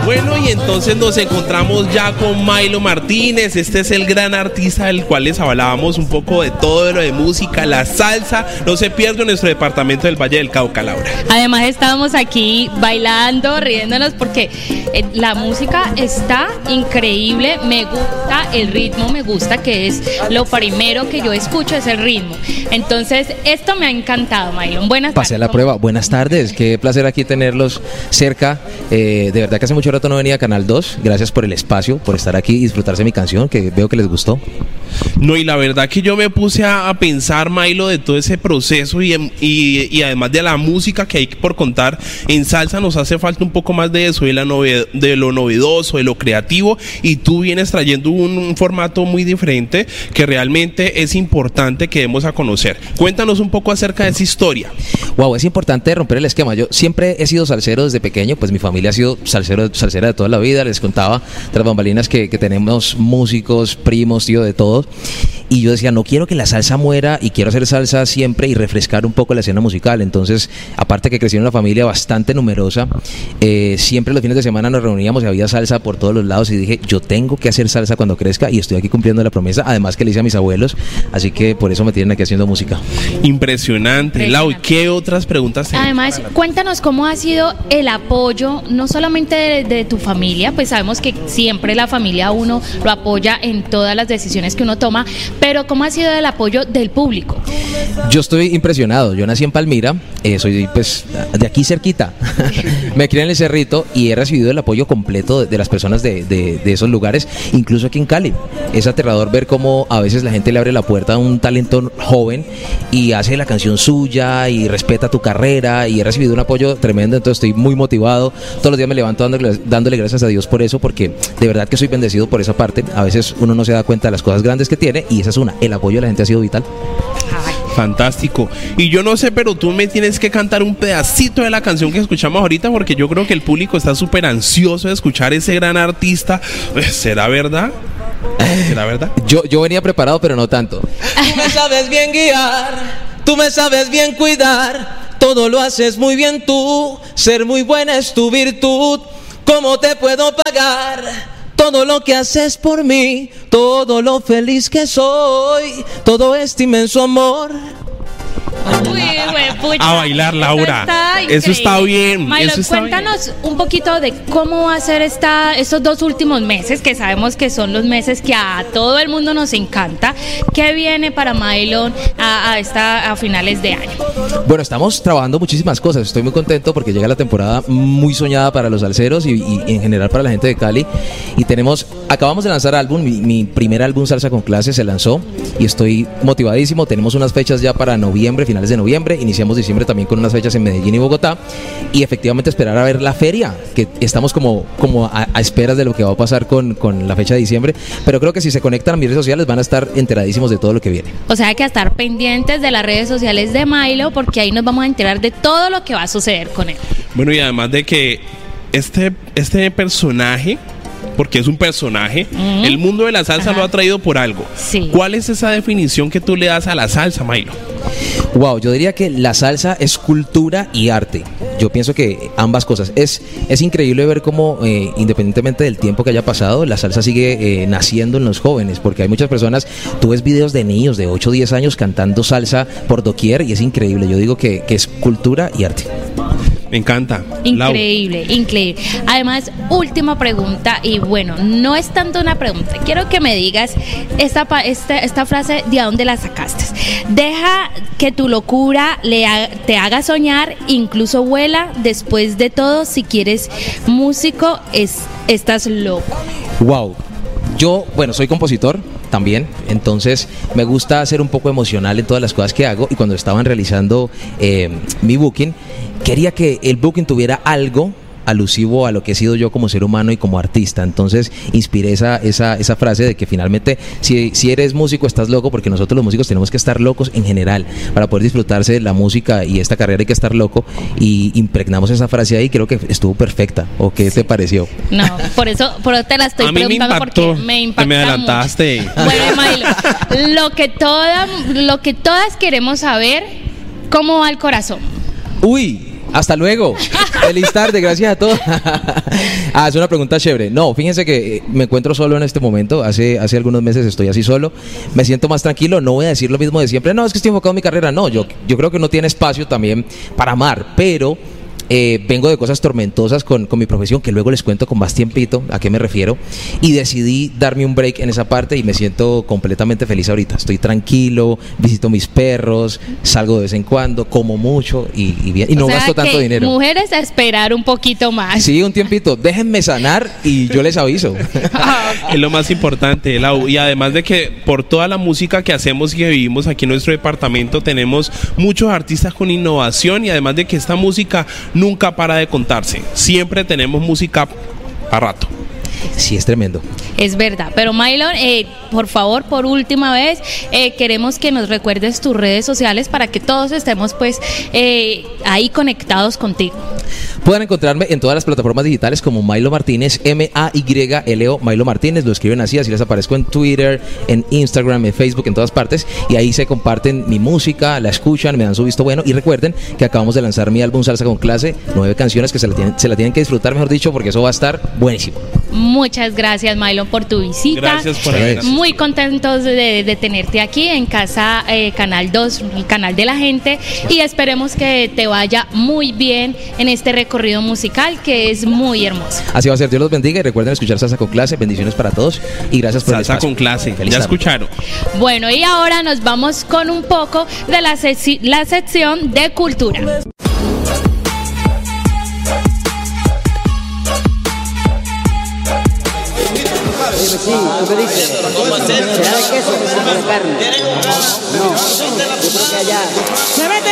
Bueno, y entonces nos encontramos ya con Milo Martínez. Este es el gran artista del cual les hablábamos un poco de todo lo de música, la salsa. No se pierda en nuestro departamento del Valle del Cauca, Laura. Además estábamos aquí bailando, riéndonos porque la música está increíble. Me gusta el ritmo, me gusta que es lo primero que yo escucho es el ritmo. Entonces esto me ha encantado, Milo. Buenas tardes. Pasé a la prueba. Buenas tardes. Qué placer aquí tenerlos cerca. De verdad que hace mucho rato no venía a Canal 2. Gracias por el espacio, por estar aquí y disfrutarse de mi canción, que veo que les gustó. No, y la verdad que yo me puse a pensar, Milo, de todo ese proceso y además de la música que hay por contar en salsa, nos hace falta un poco más de eso, de lo novedoso, de lo creativo, y tú vienes trayendo un formato muy diferente que realmente es importante que demos a conocer. Cuéntanos un poco acerca de esa historia. Wow, es importante romper el esquema. Yo siempre he sido salsero desde pequeño, pues mi familia ha sido salsera de toda la vida. Les contaba tras bambalinas que tenemos músicos, primos, tío, de todos. Y yo decía, no quiero que la salsa muera y quiero hacer salsa siempre y refrescar un poco la escena musical. Entonces, aparte que crecí en una familia bastante numerosa, siempre los fines de semana nos reuníamos y había salsa por todos los lados y dije, yo tengo que hacer salsa cuando crezca y estoy aquí cumpliendo la promesa, además que le hice a mis abuelos, así que por eso me tienen aquí haciendo música. Impresionante. Lau, ¿qué otras preguntas tenés? Además, cuéntanos cómo ha sido el apoyo, no solamente de tu familia, pues sabemos que siempre la familia uno lo apoya en todas las decisiones que uno toma, pero cómo ha sido el apoyo del público. Yo estoy impresionado. Yo nací en Palmira, soy pues de aquí cerquita. Me crié en el Cerrito y he recibido el apoyo completo de las personas de esos lugares, incluso aquí en Cali. Es aterrador ver cómo a veces la gente le abre la puerta a un talento joven y hace la canción suya y respeta tu carrera, y he recibido un apoyo tremendo. Entonces estoy muy motivado. Todos los días me levanto dándole gracias a Dios por eso, porque de verdad que soy bendecido por esa parte. A veces uno no se da cuenta de las cosas grandes que tiene, y esa es una. El apoyo de la gente ha sido vital. Fantástico. Y yo no sé, pero tú me tienes que cantar un pedacito de la canción que escuchamos ahorita, porque yo creo que el público está súper ansioso de escuchar ese gran artista. ¿Será verdad? ¿Será verdad? Yo venía preparado, pero no tanto. Tú me sabes bien guiar, tú me sabes bien cuidar, todo lo haces muy bien tú, ser muy buena es tu virtud. ¿Cómo te puedo pagar todo lo que haces por mí, todo lo feliz que soy, todo este inmenso amor? Uy, pucha. A bailar, Laura. Eso está bien. Milo, Eso está cuéntanos un poquito de cómo va a ser estos 2 últimos meses, que sabemos que son los meses que a todo el mundo nos encanta. ¿Qué viene para Milo a finales de año? Bueno, estamos trabajando muchísimas cosas. Estoy muy contento porque llega la temporada muy soñada para los salseros y en general para la gente de Cali. Y acabamos de lanzar álbum, mi primer álbum Salsa con Clase se lanzó y estoy motivadísimo. Tenemos unas fechas ya para noviembre, finales de noviembre. Iniciamos diciembre también con unas fechas en Medellín y Bogotá. Y efectivamente esperar a ver la feria, que estamos como a esperas de lo que va a pasar con la fecha de diciembre. Pero creo que si se conectan a mis redes sociales van a estar enteradísimos de todo lo que viene. O sea, hay que estar pendientes de las redes sociales de Milo, porque ahí nos vamos a enterar de todo lo que va a suceder con él. Bueno, y además de que este personaje, porque es un personaje, el mundo de la salsa lo ha traído por algo. Sí. ¿Cuál es esa definición que tú le das a la salsa, Milo? Wow, yo diría que la salsa es cultura y arte. Yo pienso que ambas cosas. Es increíble ver cómo, independientemente del tiempo que haya pasado, la salsa sigue naciendo en los jóvenes, porque hay muchas personas, tú ves videos de niños de 8 o 10 años cantando salsa por doquier y es increíble. Yo digo que es cultura y arte. Me encanta. Increíble, increíble. Además, última pregunta, y bueno, no es tanto una pregunta. Quiero que me digas esta frase, ¿de dónde la sacaste? Deja que tu locura te haga soñar, incluso vuela. Después de todo, si quieres músico, estás loco. Wow. Yo, soy compositor también, entonces me gusta ser un poco emocional en todas las cosas que hago, y cuando estaban realizando mi booking, quería que el booking tuviera algo alusivo a lo que he sido yo como ser humano y como artista. Entonces inspiré esa frase de que finalmente si eres músico estás loco, porque nosotros los músicos tenemos que estar locos en general para poder disfrutarse de la música y esta carrera. Hay que estar loco, y impregnamos esa frase ahí. Creo que estuvo perfecta. ¿O qué te pareció? No, por eso te la estoy preguntando, porque me impactó. Me adelantaste mucho. Bueno, Milo, lo que todas queremos saber, ¿cómo va el corazón? Uy, hasta luego. Feliz tarde, gracias a todos. Es una pregunta chévere. No, fíjense que me encuentro solo en este momento. Hace algunos meses estoy así solo. Me siento más tranquilo. No voy a decir lo mismo de siempre. No, es que estoy enfocado en mi carrera. No, yo creo que uno tiene espacio también para amar, pero vengo de cosas tormentosas con mi profesión, que luego les cuento con más tiempito a qué me refiero, y decidí darme un break en esa parte y me siento completamente feliz ahorita. Estoy tranquilo, visito mis perros, salgo de vez en cuando, como mucho y bien, y no gasto tanto dinero. Mujeres, a esperar un poquito más. Sí, un tiempito, déjenme sanar y yo les aviso. Es lo más importante, Lau. Y además de que por toda la música que hacemos y que vivimos aquí en nuestro departamento, tenemos muchos artistas con innovación, y además de que esta música nunca para de contarse. Siempre tenemos música a rato. Sí, es tremendo. Es verdad, pero Mylon, por favor, por última vez, queremos que nos recuerdes tus redes sociales para que todos estemos pues ahí conectados contigo. Pueden encontrarme en todas las plataformas digitales como Mylo Martínez, M-A-Y-L-O, Mylo Martínez, lo escriben así les aparezco en Twitter, en Instagram, en Facebook, en todas partes, y ahí se comparten mi música, la escuchan, me dan su visto bueno, y recuerden que acabamos de lanzar mi álbum Salsa con Clase, 9 canciones que se la tienen que disfrutar, mejor dicho, porque eso va a estar buenísimo. Muchas gracias, Mylon, por tu visita. Gracias por venir. Muy contentos de tenerte aquí en Casa Canal 2, el canal de la gente, y esperemos que te vaya muy bien en este recorrido musical que es muy hermoso. Así va a ser, Dios los bendiga, y recuerden escuchar Salsa con Clase. Bendiciones para todos y gracias por Salsa el espacio. con Clase, Feliz ya tarde. escucharon. Bueno, y ahora nos vamos con un poco de la sección de cultura. Sí, ¿tú qué dices? ¿Será de queso o de carne? No, yo creo que allá.